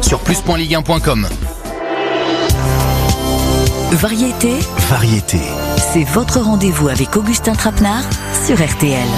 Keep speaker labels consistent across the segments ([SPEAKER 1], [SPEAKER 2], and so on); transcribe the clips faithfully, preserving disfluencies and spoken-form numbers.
[SPEAKER 1] sur plus point ligue un point com.
[SPEAKER 2] Variété,
[SPEAKER 3] Variété.
[SPEAKER 2] c'est votre rendez-vous avec Augustin Trapenard sur R T L.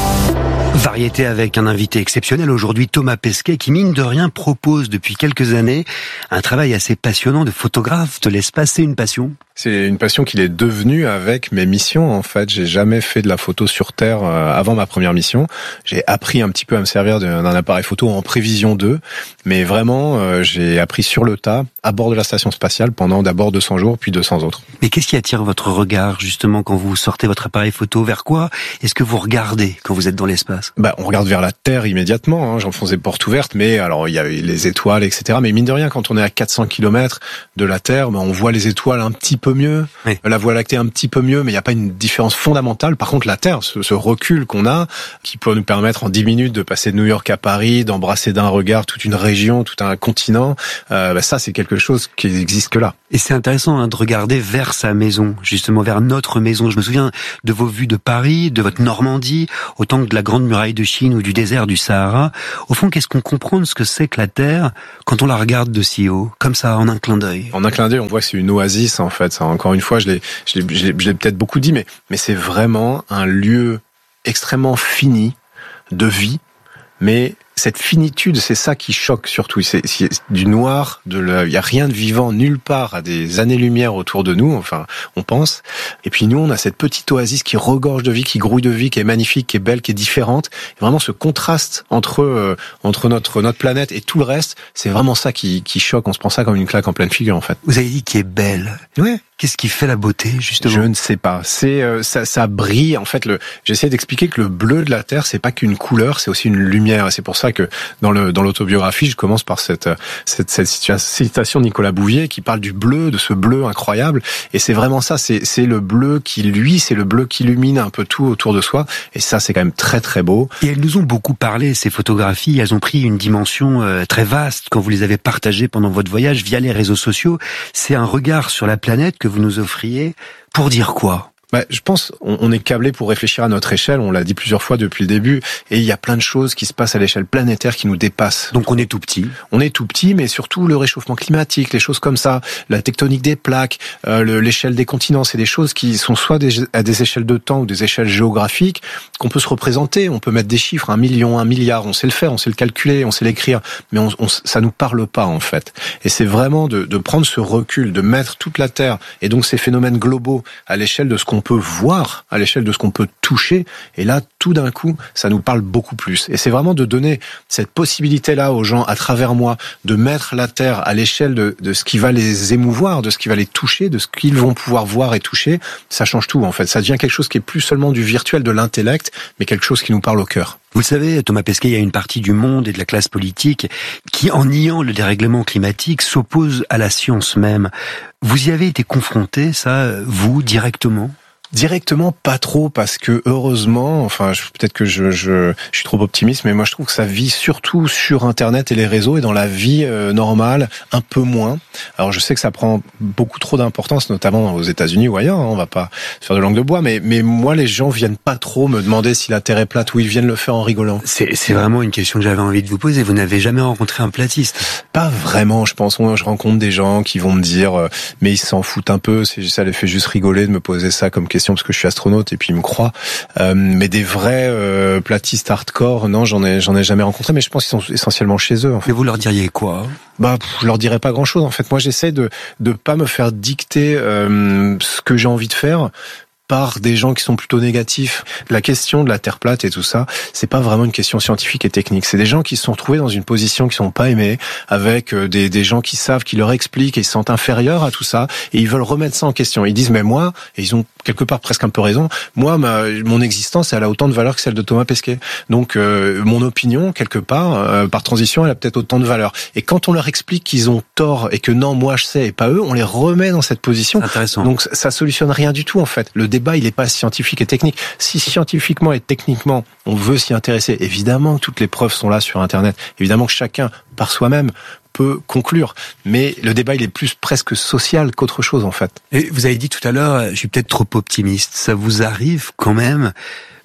[SPEAKER 3] Variété avec un invité exceptionnel aujourd'hui, Thomas Pesquet, qui mine de rien propose depuis quelques années un travail assez passionnant de photographe de l'espace. C'est une passion?
[SPEAKER 4] C'est une passion qu'il est devenu avec mes missions, en fait. J'ai jamais fait de la photo sur Terre avant ma première mission. J'ai appris un petit peu à me servir d'un appareil photo en prévision d'eux, mais vraiment, j'ai appris sur le tas, à bord de la station spatiale, pendant d'abord deux cents jours, puis deux cents autres.
[SPEAKER 3] Mais qu'est-ce qui attire votre regard, justement, quand vous sortez votre appareil photo? Vers quoi est-ce que vous regardez quand vous êtes dans l'espace?
[SPEAKER 4] Bah, on regarde vers la Terre immédiatement, hein. J'enfonce des portes ouvertes, mais alors, il y a les étoiles, et cetera. Mais mine de rien, quand on est à quatre cents kilomètres de la Terre, bah, on voit les étoiles un petit peu mieux, oui. La Voie lactée un petit peu mieux, mais il n'y a pas une différence fondamentale. Par contre, la Terre, ce, ce recul qu'on a, qui peut nous permettre en dix minutes de passer de New York à Paris, d'embrasser d'un regard toute une région, tout un continent, euh, bah, ça, c'est quelque chose qui n'existe que là.
[SPEAKER 3] Et c'est intéressant hein, de regarder vers sa maison, justement vers notre maison. Je me souviens de vos vues de Paris, de votre Normandie, autant que de la Grande Muraille de Chine ou du désert du Sahara. Au fond, qu'est-ce qu'on comprend de ce que c'est que la Terre quand on la regarde de si haut, comme ça, en un clin d'œil?
[SPEAKER 4] En un clin d'œil, on voit que c'est une oasis, en fait. Ça, encore une fois, je l'ai, je l'ai, je l'ai, je l'ai peut-être beaucoup dit, mais, mais c'est vraiment un lieu extrêmement fini de vie, mais cette finitude, c'est ça qui choque surtout. C'est, c'est du noir, de le, il y a rien de vivant nulle part à des années-lumière autour de nous. Enfin, on pense. Et puis nous, on a cette petite oasis qui regorge de vie, qui grouille de vie, qui est magnifique, qui est belle, qui est différente. Et vraiment, ce contraste entre euh, entre notre notre planète et tout le reste, c'est vraiment ça qui qui choque. On se prend ça comme une claque en pleine figure, en fait.
[SPEAKER 3] Vous avez dit qui est belle.
[SPEAKER 4] Ouais.
[SPEAKER 3] Qu'est-ce qui fait la beauté, justement?
[SPEAKER 4] Je ne sais pas. C'est euh, ça, ça brille. En fait, le. J'essaie d'expliquer que le bleu de la Terre, c'est pas qu'une couleur, c'est aussi une lumière. Et c'est pour ça que dans le dans l'autobiographie, je commence par cette cette, cette citation de Nicolas Bouvier qui parle du bleu, de ce bleu incroyable. Et c'est vraiment ça. C'est c'est le bleu qui lui, c'est le bleu qui illumine un peu tout autour de soi. Et ça, c'est quand même très très beau.
[SPEAKER 3] Et elles nous ont beaucoup parlé, ces photographies. Elles ont pris une dimension euh, très vaste quand vous les avez partagées pendant votre voyage via les réseaux sociaux. C'est un regard sur la planète que vous nous offriez pour dire quoi?
[SPEAKER 4] Bah, je pense on est câblé pour réfléchir à notre échelle, on l'a dit plusieurs fois depuis le début, et il y a plein de choses qui se passent à l'échelle planétaire qui nous dépassent.
[SPEAKER 3] Donc on est tout petit.
[SPEAKER 4] On est tout petit, mais surtout le réchauffement climatique, les choses comme ça, la tectonique des plaques, euh, le, l'échelle des continents, c'est des choses qui sont soit des, à des échelles de temps ou des échelles géographiques qu'on peut se représenter, on peut mettre des chiffres, un million, un milliard, on sait le faire, on sait le calculer, on sait l'écrire, mais on, on, ça nous parle pas en fait. Et c'est vraiment de, de prendre ce recul, de mettre toute la Terre, et donc ces phénomènes globaux à l'échelle de ce qu'on on peut voir, à l'échelle de ce qu'on peut toucher, et là, tout d'un coup, ça nous parle beaucoup plus. Et c'est vraiment de donner cette possibilité-là aux gens, à travers moi, de mettre la Terre à l'échelle de, de ce qui va les émouvoir, de ce qui va les toucher, de ce qu'ils vont pouvoir voir et toucher. Ça change tout, en fait. Ça devient quelque chose qui est plus seulement du virtuel, de l'intellect, mais quelque chose qui nous parle au cœur.
[SPEAKER 3] Vous le savez, Thomas Pesquet, il y a une partie du monde et de la classe politique qui, en niant le dérèglement climatique, s'oppose à la science même. Vous y avez été confronté, ça, vous, directement ?
[SPEAKER 4] Directement, pas trop, parce que heureusement, enfin, je, peut-être que je, je, je suis trop optimiste, mais moi je trouve que ça vit surtout sur Internet et les réseaux, et dans la vie euh, normale, un peu moins. Alors je sais que ça prend beaucoup trop d'importance, notamment aux États-Unis ou ailleurs, hein, on va pas faire de langue de bois, mais, mais moi les gens viennent pas trop me demander si la Terre est plate, ou ils viennent le faire en rigolant.
[SPEAKER 3] C'est, c'est vraiment une question que j'avais envie de vous poser. Vous n'avez jamais rencontré un platiste?
[SPEAKER 4] Pas vraiment, je pense. Moi, je rencontre des gens qui vont me dire, euh, mais ils s'en foutent un peu, c'est, ça les fait juste rigoler de me poser ça comme question, parce que je suis astronaute et puis ils me croient. Euh, mais des vrais euh, platistes hardcore, non, j'en ai, j'en ai jamais rencontré, mais je pense qu'ils sont essentiellement chez eux. En fait.
[SPEAKER 3] Mais vous leur diriez quoi?
[SPEAKER 4] Bah, pff, je leur dirais pas grand-chose. En fait, moi, j'essaie de de pas me faire dicter euh, ce que j'ai envie de faire par des gens qui sont plutôt négatifs. La question de la Terre plate et tout ça, c'est pas vraiment une question scientifique et technique. C'est des gens qui se sont retrouvés dans une position qui sont pas aimés, avec des, des gens qui savent, qui leur expliquent, et ils se sentent inférieurs à tout ça, et ils veulent remettre ça en question. Ils disent, mais moi, et ils ont quelque part presque un peu raison, moi, ma, mon existence, elle a autant de valeur que celle de Thomas Pesquet. Donc, euh, mon opinion, quelque part, euh, par transition, elle a peut-être autant de valeur. Et quand on leur explique qu'ils ont tort, et que non, moi je sais, et pas eux, on les remet dans cette position.
[SPEAKER 3] Intéressant.
[SPEAKER 4] Donc, ça solutionne rien du tout, en fait. Le débat, il est pas scientifique et technique. Si scientifiquement et techniquement, on veut s'y intéresser, évidemment que toutes les preuves sont là sur Internet. Évidemment que chacun, par soi-même, peut conclure. Mais le débat, il est plus presque social qu'autre chose, en fait.
[SPEAKER 3] Et vous avez dit tout à l'heure, je suis peut-être trop optimiste. Ça vous arrive quand même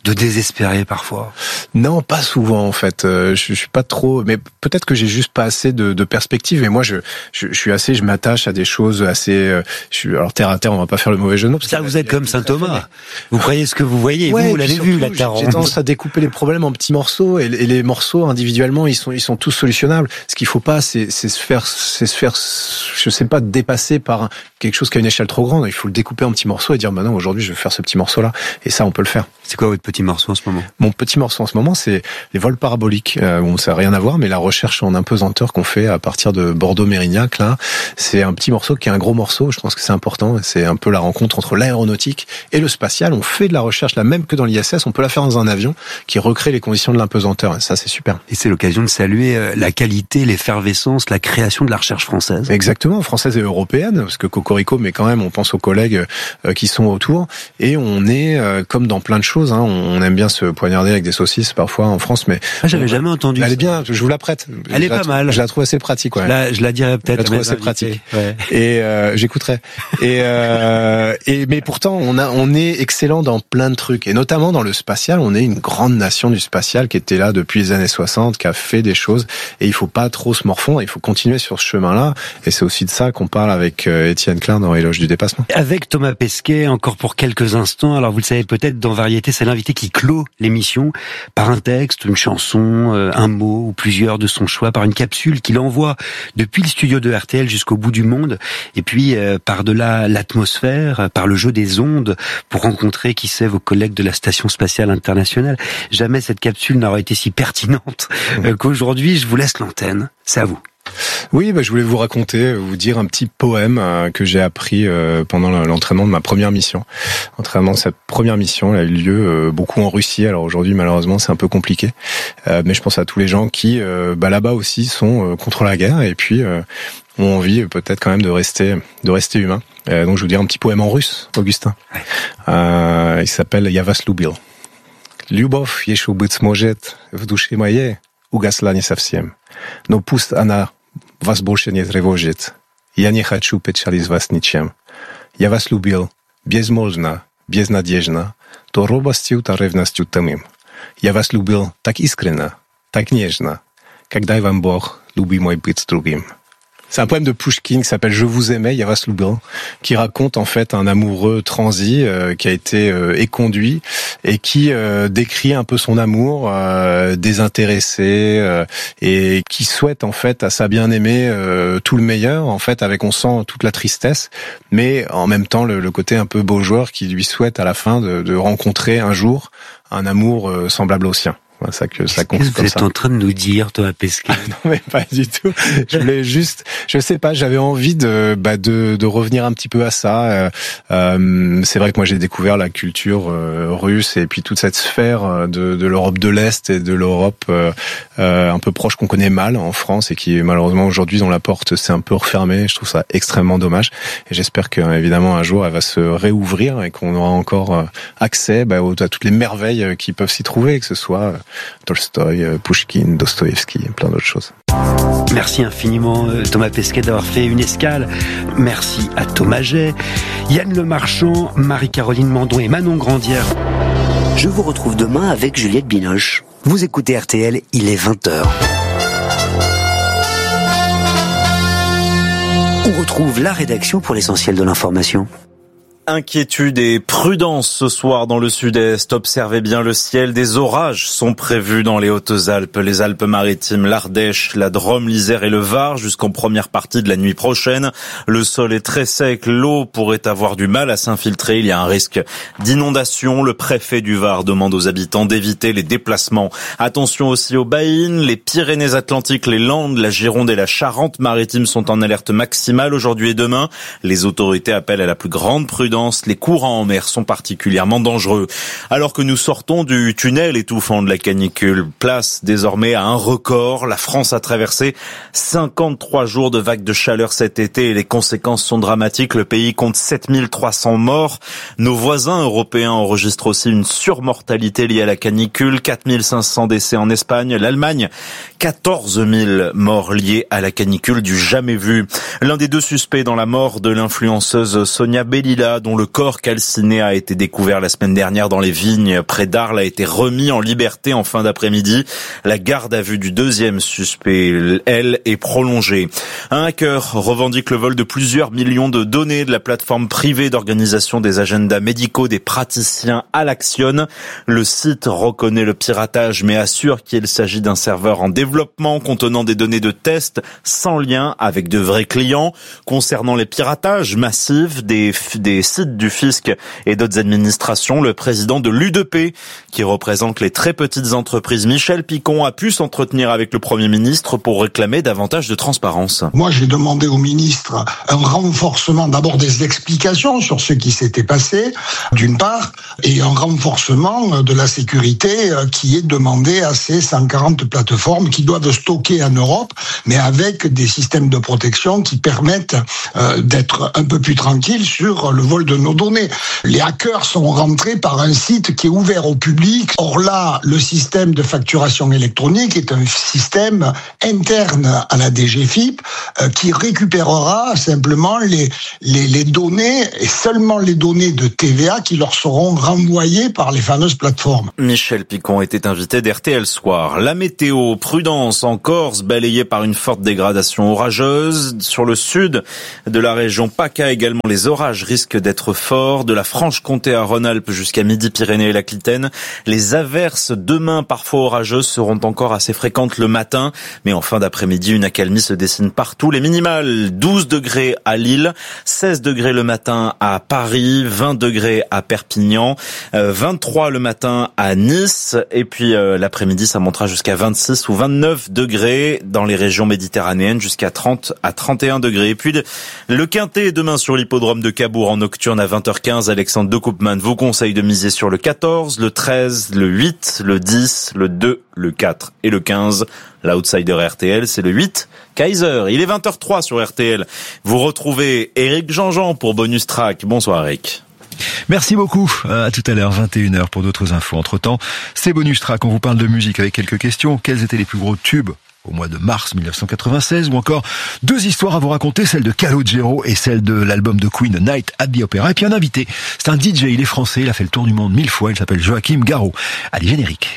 [SPEAKER 3] de désespérer parfois?
[SPEAKER 4] Non, pas souvent en fait. Euh, je, je suis pas trop, mais peut-être que j'ai juste pas assez de, de perspective. Et moi, je, je, je suis assez, je m'attache à des choses assez. Euh, je suis alors terre à terre. On va pas faire le mauvais jeu de mots.
[SPEAKER 3] Ça, vous êtes comme saint Thomas. Vous croyez ce que vous voyez.
[SPEAKER 4] Ouais,
[SPEAKER 3] vous, vous l'avez
[SPEAKER 4] surtout,
[SPEAKER 3] vu la terre ronde.
[SPEAKER 4] J'ai tendance à découper les problèmes en petits morceaux et, et les morceaux individuellement, ils sont, ils sont tous solutionnables. Ce qu'il faut pas, c'est, c'est se faire, c'est se faire, je sais pas, dépasser par quelque chose qui a une échelle trop grande. Il faut le découper en petits morceaux et dire, bah non, aujourd'hui, je vais faire ce petit morceau-là. Et ça, on peut le faire.
[SPEAKER 3] C'est quoi votre petit morceau en ce moment?
[SPEAKER 4] Mon petit morceau en ce moment, c'est les vols paraboliques. Euh, bon, ça n'a rien à voir, mais la recherche en impesanteur qu'on fait à partir de Bordeaux-Mérignac, là, c'est un petit morceau qui est un gros morceau. Je pense que c'est important. C'est un peu la rencontre entre l'aéronautique et le spatial. On fait de la recherche là, même que dans l'I S S, on peut la faire dans un avion qui recrée les conditions de l'impesanteur. Et ça, c'est super.
[SPEAKER 3] Et c'est l'occasion de saluer la qualité, l'effervescence, la création de la recherche française.
[SPEAKER 4] Exactement, française et européenne, parce que Cocorico, mais quand même, on pense aux collègues qui sont autour. Et on est, comme dans plein de choses, hein, on aime bien se poignarder avec des saucisses parfois en France, mais...
[SPEAKER 3] Ah, j'avais jamais entendu.
[SPEAKER 4] Elle
[SPEAKER 3] ça.
[SPEAKER 4] est bien, je vous la prête.
[SPEAKER 3] Elle
[SPEAKER 4] je
[SPEAKER 3] est pas
[SPEAKER 4] trou-
[SPEAKER 3] mal.
[SPEAKER 4] Je la trouve assez pratique, ouais.
[SPEAKER 3] Là, je la dirais peut-être.
[SPEAKER 4] Je la trouve assez pratique. Ouais. Et euh, j'écouterai. Et, euh, et mais pourtant, on a, on est excellent dans plein de trucs, et notamment dans le spatial. On est une grande nation du spatial qui était là depuis les années soixante, qui a fait des choses, et il faut pas trop se morfondre. Il faut continuer sur ce chemin-là. Et c'est aussi de ça qu'on parle avec euh, Étienne Klein dans Éloge du dépassement.
[SPEAKER 3] Avec Thomas Pesquet, encore pour quelques instants. Alors vous le savez peut-être, dans Variété, c'est l'invité qui clôt l'émission par un texte, une chanson, euh, un mot ou plusieurs de son choix, par une capsule qu'il envoie depuis le studio de R T L jusqu'au bout du monde, et puis euh, par-delà l'atmosphère, par le jeu des ondes, pour rencontrer, qui sait, vos collègues de la Station Spatiale Internationale. Jamais cette capsule n'aura été si pertinente euh, qu'aujourd'hui. Je vous laisse l'antenne. C'est à vous.
[SPEAKER 4] Oui, bah, je voulais vous raconter, vous dire un petit poème euh, que j'ai appris euh, pendant l'entraînement de ma première mission. L'entraînement de cette première mission elle a eu lieu euh, beaucoup en Russie. Alors aujourd'hui, malheureusement, c'est un peu compliqué. Euh, mais je pense à tous les gens qui, euh, bah, là-bas aussi, sont euh, contre la guerre et puis euh, ont envie peut-être quand même de rester, de rester humain. Euh, donc je vous dirai un petit poème en russe, Augustin. Euh, il s'appelle «Я вас любил». Любовь еще быть может в душе моей угасла не совсем. Но пусть она вас больше не тревожит. Я не хочу печалить вас ничем. Я вас любил безможно, безнадежно, то робостью, то ревностью томим. Я вас любил так искренне, так нежно, как дай вам Бог, любимый, быть другим. C'est un poème de Pouchkine qui s'appelle « Je vous aimais, Я вас любил », qui raconte en fait un amoureux transi euh, qui a été euh, éconduit et qui euh, décrit un peu son amour euh, désintéressé euh, et qui souhaite en fait à sa bien-aimée euh, tout le meilleur, en fait avec on sent toute la tristesse, mais en même temps le, le côté un peu beau joueur qui lui souhaite à la fin de, de rencontrer un jour un amour euh, semblable au sien. Ça que ça compte comme ça.
[SPEAKER 3] Vous êtes en train de nous dire, Thomas Pesquet?
[SPEAKER 4] Non mais pas du tout. Je voulais juste, je sais pas, j'avais envie de bah de de revenir un petit peu à ça. Euh, euh, c'est vrai que moi j'ai découvert la culture euh, russe et puis toute cette sphère de de l'Europe de l'Est et de l'Europe euh, euh, un peu proche qu'on connaît mal en France et qui malheureusement aujourd'hui dont la porte s'est un peu refermée. Je trouve ça extrêmement dommage et j'espère que évidemment un jour elle va se réouvrir et qu'on aura encore accès bah, à toutes les merveilles qui peuvent s'y trouver, que ce soit Tolstoï, Pouchkine, Dostoïevski et plein d'autres choses.
[SPEAKER 3] Merci infiniment Thomas Pesquet d'avoir fait une escale. Merci à Thomas Jay, Yann Lemarchand, Marie-Caroline Mandon et Manon Grandière.
[SPEAKER 2] Je vous retrouve demain avec Juliette Binoche. Vous écoutez R T L, il est vingt heures. On retrouve la rédaction pour l'essentiel de l'information.
[SPEAKER 1] Inquiétude et prudence ce soir dans le sud-est. Observez bien le ciel. Des orages sont prévus dans les Hautes-Alpes, les Alpes-Maritimes, l'Ardèche, la Drôme, l'Isère et le Var jusqu'en première partie de la nuit prochaine. Le sol est très sec. L'eau pourrait avoir du mal à s'infiltrer. Il y a un risque d'inondation. Le préfet du Var demande aux habitants d'éviter les déplacements. Attention aussi aux baïnes. Les Pyrénées-Atlantiques, les Landes, la Gironde et la Charente-Maritime sont en alerte maximale aujourd'hui et demain. Les autorités appellent à la plus grande prudence. Les courants en mer sont particulièrement dangereux. Alors que nous sortons du tunnel étouffant de la canicule, place désormais à un record. La France a traversé cinquante-trois jours de vagues de chaleur cet été et les conséquences sont dramatiques. Le pays compte sept mille trois cents morts. Nos voisins européens enregistrent aussi une surmortalité liée à la canicule. quatre mille cinq cents décès en Espagne. L'Allemagne, quatorze mille morts liés à la canicule du jamais vu. L'un des deux suspects dans la mort de l'influenceuse Sonia Belila dont le corps calciné a été découvert la semaine dernière dans les vignes près d'Arles, a été remis en liberté en fin d'après-midi. La garde à vue du deuxième suspect, elle, est prolongée. Un hacker revendique le vol de plusieurs millions de données de la plateforme privée d'organisation des agendas médicaux des praticiens Alaxion. Le site reconnaît le piratage mais assure qu'il s'agit d'un serveur en développement contenant des données de tests sans lien avec de vrais clients. Concernant les piratages massifs des, des sites du fisc et d'autres administrations, le président de l'U D P, qui représente les très petites entreprises, Michel Picon, a pu s'entretenir avec le Premier ministre pour réclamer davantage de transparence.
[SPEAKER 5] Moi, j'ai demandé au ministre un renforcement, d'abord des explications sur ce qui s'était passé, d'une part, et un renforcement de la sécurité qui est demandé à ces cent quarante plateformes qui doivent stocker en Europe, mais avec des systèmes de protection qui permettent euh, d'être un peu plus tranquilles sur le vol de nos données. Les hackers sont rentrés par un site qui est ouvert au public. Or là, le système de facturation électronique est un système interne à la D G F I P euh, qui récupérera simplement les, les, les données et seulement les données de T V A qui leur seront renvoyées par les fameuses plateformes.
[SPEAKER 1] Michel Picon était invité d'R T L Soir. La météo, prudence en Corse, balayée par une forte dégradation orageuse. Sur le sud de la région PACA également, les orages risquent d'être forts. De la Franche-Comté à Rhône-Alpes jusqu'à Midi-Pyrénées et l'Aquitaine. Les averses demain parfois orageuses seront encore assez fréquentes le matin. Mais en fin d'après-midi, une accalmie se dessine partout. Les minimales, douze degrés à Lille, seize degrés le matin à Paris, vingt degrés à Perpignan, euh, vingt-trois le matin à Nice. Et puis euh, l'après-midi, ça montera jusqu'à vingt-six ou vingt-neuf degrés dans les régions méditerranéennes, jusqu'à trente à trente et un degrés. Et puis le Quintet demain sur l'hippodrome de Cabourg en nocturne à vingt heures quinze. Alexandre de Koopman vous conseille de miser sur le quatorze, le treize, le huit, le dix, le deux, le quatre et le quinze. L'outsider R T L, c'est le huit, Kaiser. Il est vingt heures trois sur R T L. Vous retrouvez Éric Jean-Jean pour Bonus Track. Bonsoir Eric.
[SPEAKER 6] Merci beaucoup. À tout à l'heure, vingt et une heures pour d'autres infos. Entre-temps, c'est Bonus Track. On vous parle de musique avec quelques questions. Quels étaient les plus gros tubes au mois de mars mille neuf cent quatre-vingt-seize, ou encore deux histoires à vous raconter, celle de Calogero et celle de l'album de Queen, Night at the Opera. Et puis un invité, c'est un D J, il est français, il a fait le tour du monde mille fois, il s'appelle Joachim Garraud. Allez, générique.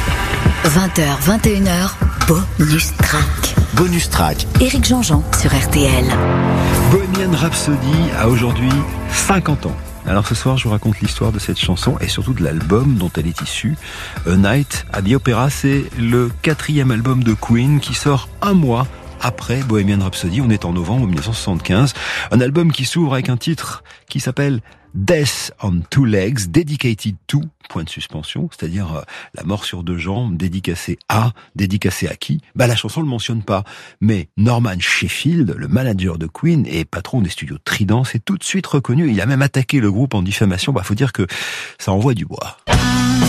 [SPEAKER 7] vingt heures, vingt et une heures, Bonus Track.
[SPEAKER 2] Bonus Track.
[SPEAKER 7] Éric Jean-Jean sur R T L.
[SPEAKER 6] Bohemian Rhapsody a aujourd'hui cinquante ans. Alors ce soir, je vous raconte l'histoire de cette chanson et surtout de l'album dont elle est issue. A Night at the Opera, c'est le quatrième album de Queen qui sort un mois après Bohemian Rhapsody. On est en novembre mille neuf cent soixante-quinze. Un album qui s'ouvre avec un titre qui s'appelle Death on Two Legs, Dedicated to, point de suspension, c'est-à-dire euh, la mort sur deux jambes, dédicacée à, dédicacée à qui? Bah la chanson le mentionne pas, mais Norman Sheffield, le manager de Queen et patron des studios Trident, s'est tout de suite reconnu. Il a même attaqué le groupe en diffamation. Bah faut dire que ça envoie du bois.